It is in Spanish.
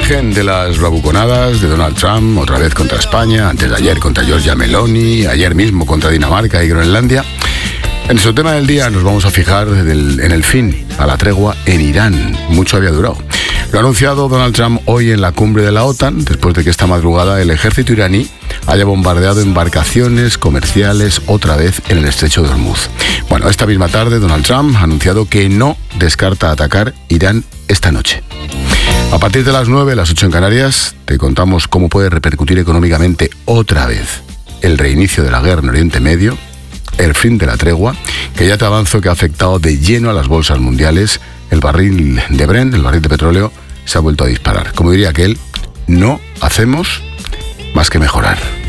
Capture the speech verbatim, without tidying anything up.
margen de las bravuconadas de Donald Trump, otra vez contra España, antes de ayer contra Giorgia Meloni, ayer mismo contra Dinamarca y Groenlandia, en nuestro tema del día nos vamos a fijar del, en el fin a la tregua en Irán. Mucho había durado. Lo ha anunciado Donald Trump hoy en la cumbre de la OTAN, después de que esta madrugada el ejército iraní haya bombardeado embarcaciones comerciales otra vez en el estrecho de Hormuz. Bueno, esta misma tarde Donald Trump ha anunciado que no descarta atacar Irán esta noche. A partir de las nueve, las ocho en Canarias, te contamos cómo puede repercutir económicamente otra vez el reinicio de la guerra en Oriente Medio, el fin de la tregua, que ya te avanzo que ha afectado de lleno a las bolsas mundiales. El barril de Brent, el barril de petróleo, se ha vuelto a disparar. Como diría aquel, no hacemos más que mejorar.